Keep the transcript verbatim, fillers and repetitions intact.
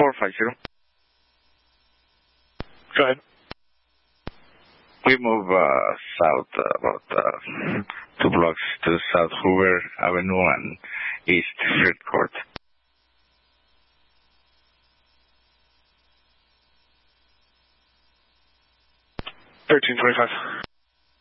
four five zero. Go ahead. We move uh, south uh, about uh, two blocks to South Hoover Avenue and East Fruit Court. thirteen twenty-five.